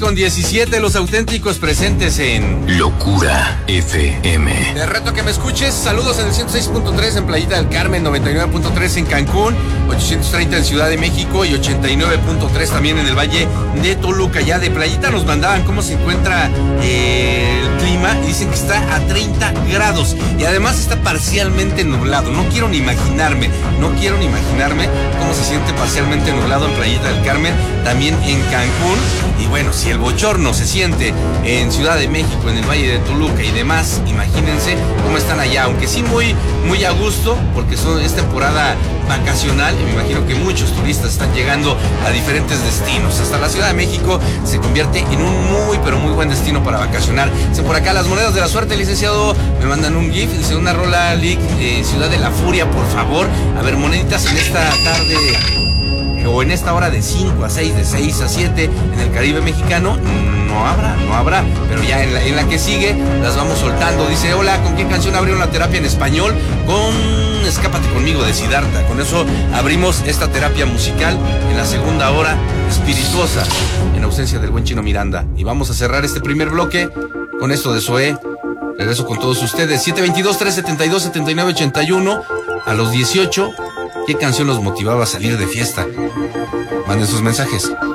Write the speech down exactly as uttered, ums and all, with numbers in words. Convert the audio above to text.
Con diecisiete, Los Auténticos presentes en Locura F M. Te reto que me escuches. Saludos en el ciento seis punto tres en Playita del Carmen, noventa y nueve punto tres en Cancún, ochocientos treinta en Ciudad de México y ochenta y nueve punto tres también en el Valle de Toluca. Ya de Playita nos mandaban cómo se encuentra eh, el clima y dicen que está a treinta grados y además está parcialmente nublado. No quiero ni imaginarme, no quiero ni imaginarme cómo se siente parcialmente nublado en Playita del Carmen, también en Cancún. Y bueno, si el bochorno se siente en Ciudad de México, en el Valle de Toluca y demás, imagínense cómo están allá, aunque sí muy, muy a gusto, porque son, es temporada vacacional y me imagino que muchos turistas están llegando a diferentes destinos. Hasta la Ciudad de México se convierte en un muy, pero muy buen destino para vacacionar. Dice por acá, las monedas de la suerte, licenciado, me mandan un GIF, dice una rola League, eh, Ciudad de la Furia, por favor. A ver, moneditas en esta tarde o en esta hora de cinco a seis, de seis a siete en el Caribe mexicano, no habrá, no habrá, pero ya en la, en la que sigue las vamos soltando. Dice, hola, ¿con qué canción abrieron la terapia en español? Con Escápate conmigo de Siddhartha. Con eso abrimos esta terapia musical en la segunda hora espirituosa, en ausencia del buen Chino Miranda. Y vamos a cerrar este primer bloque con esto de Zoé. Regreso con todos ustedes. siete veintidós, trescientos setenta y dos, setenta y nueve ochenta y uno. A los dieciocho, ¿qué canción los motivaba a salir de fiesta? Manden sus mensajes.